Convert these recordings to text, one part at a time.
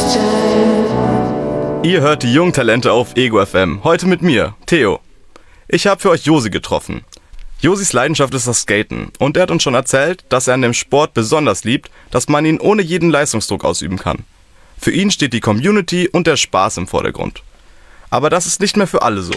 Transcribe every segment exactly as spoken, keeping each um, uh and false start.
Ihr hört die jungen Talente auf Ego F M. Heute mit mir, Theo. Ich habe für euch Josi getroffen. Josis Leidenschaft ist das Skaten und er hat uns schon erzählt, dass er an dem Sport besonders liebt, dass man ihn ohne jeden Leistungsdruck ausüben kann. Für ihn steht die Community und der Spaß im Vordergrund. Aber das ist nicht mehr für alle so.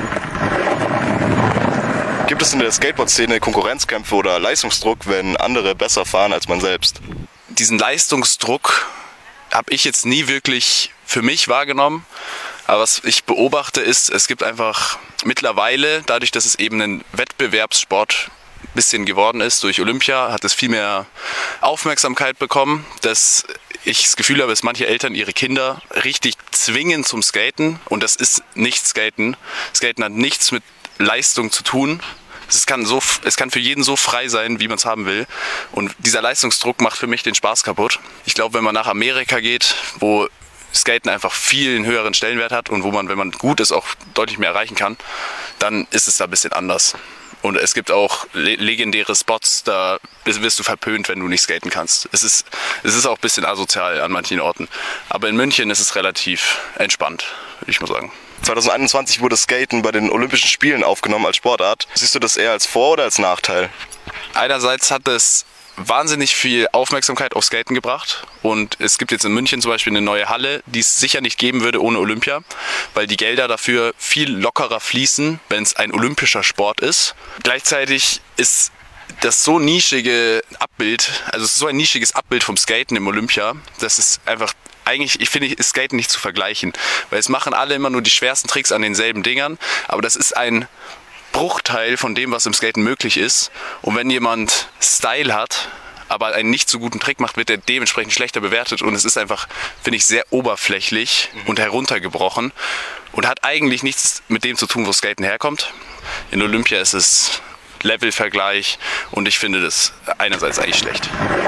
Gibt es in der Skateboard-Szene Konkurrenzkämpfe oder Leistungsdruck, wenn andere besser fahren als man selbst? Diesen Leistungsdruck habe ich jetzt nie wirklich für mich wahrgenommen. Aber was ich beobachte ist, es gibt einfach mittlerweile, dadurch, dass es eben ein Wettbewerbssport ein bisschen geworden ist, durch Olympia, hat es viel mehr Aufmerksamkeit bekommen, dass ich das Gefühl habe, dass manche Eltern ihre Kinder richtig zwingen zum Skaten. Und das ist nicht Skaten. Skaten hat nichts mit Leistung zu tun. Es kann, so, es kann für jeden so frei sein, wie man es haben will. Und dieser Leistungsdruck macht für mich den Spaß kaputt. Ich glaube, wenn man nach Amerika geht, wo Skaten einfach viel einen höheren Stellenwert hat und wo man, wenn man gut ist, auch deutlich mehr erreichen kann, dann ist es da ein bisschen anders. Und es gibt auch le- legendäre Spots, da wirst du verpönt, wenn du nicht skaten kannst. Es ist, es ist auch ein bisschen asozial an manchen Orten. Aber in München ist es relativ entspannt, würde ich mal sagen. zwanzig einundzwanzig wurde Skaten bei den Olympischen Spielen aufgenommen als Sportart. Siehst du das eher als Vor- oder als Nachteil? Einerseits hat es wahnsinnig viel Aufmerksamkeit auf Skaten gebracht und es gibt jetzt in München zum Beispiel eine neue Halle, die es sicher nicht geben würde ohne Olympia, weil die Gelder dafür viel lockerer fließen, wenn es ein olympischer Sport ist. Gleichzeitig ist das so nischige Abbild, also es ist so ein nischiges Abbild vom Skaten im Olympia, dass es einfach eigentlich, ich finde, ist Skaten nicht zu vergleichen, weil es machen alle immer nur die schwersten Tricks an denselben Dingern, aber das ist ein Bruchteil von dem, was im Skaten möglich ist. Und wenn jemand Style hat, aber einen nicht so guten Trick macht, wird er dementsprechend schlechter bewertet. Und es ist einfach, finde ich, sehr oberflächlich und heruntergebrochen und hat eigentlich nichts mit dem zu tun, wo Skaten herkommt. In Olympia ist es Levelvergleich und ich finde das einerseits eigentlich schlecht.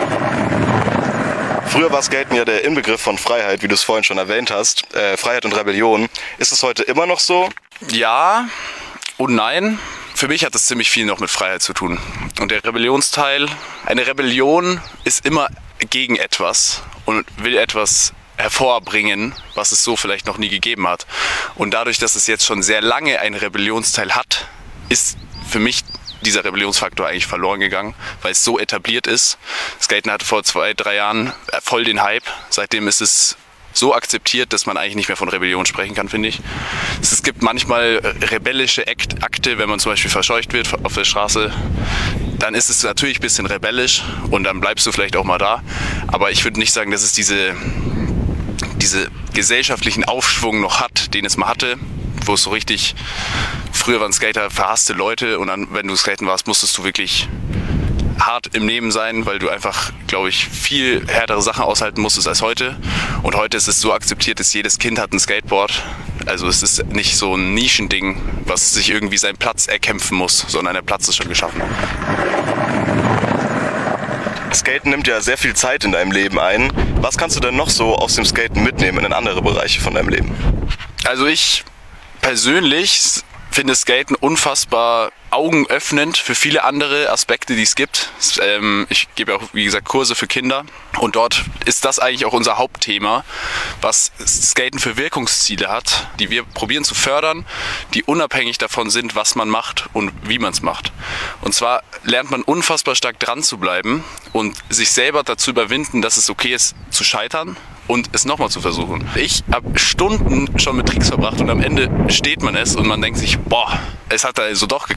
Früher war Skaten ja der Inbegriff von Freiheit, wie du es vorhin schon erwähnt hast. Äh, Freiheit und Rebellion. Ist es heute immer noch so? Ja und nein. Für mich hat das ziemlich viel noch mit Freiheit zu tun. Und der Rebellionsteil, eine Rebellion ist immer gegen etwas und will etwas hervorbringen, was es so vielleicht noch nie gegeben hat. Und dadurch, dass es jetzt schon sehr lange einen Rebellionsteil hat, ist für mich dieser Rebellionsfaktor eigentlich verloren gegangen, weil es so etabliert ist. Skaten hatte vor zwei, drei Jahren voll den Hype. Seitdem ist es so akzeptiert, dass man eigentlich nicht mehr von Rebellion sprechen kann, finde ich. Es gibt manchmal rebellische Akte, wenn man zum Beispiel verscheucht wird auf der Straße. Dann ist es natürlich ein bisschen rebellisch und dann bleibst du vielleicht auch mal da. Aber ich würde nicht sagen, dass es diese, diese gesellschaftlichen Aufschwung noch hat, den es mal hatte, wo es so richtig, früher waren Skater verhasste Leute und dann, wenn du Skaten warst, musstest du wirklich hart im Leben sein, weil du einfach, glaube ich, viel härtere Sachen aushalten musstest als heute. Und heute ist es so akzeptiert, dass jedes Kind hat ein Skateboard. Also es ist nicht so ein Nischending, was sich irgendwie seinen Platz erkämpfen muss, sondern der Platz ist schon geschaffen. Skaten nimmt ja sehr viel Zeit in deinem Leben ein. Was kannst du denn noch so aus dem Skaten mitnehmen in andere Bereiche von deinem Leben? Also ich persönlich finde Skaten unfassbar augenöffnend für viele andere Aspekte, die es gibt. Ich gebe auch, wie gesagt, Kurse für Kinder und dort ist das eigentlich auch unser Hauptthema, was Skaten für Wirkungsziele hat, die wir probieren zu fördern, die unabhängig davon sind, was man macht und wie man es macht. Und zwar lernt man unfassbar stark dran zu bleiben und sich selber dazu überwinden, dass es okay ist, zu scheitern und es nochmal zu versuchen. Ich habe Stunden schon mit Tricks verbracht und am Ende steht man es und man denkt sich, boah, es hat also doch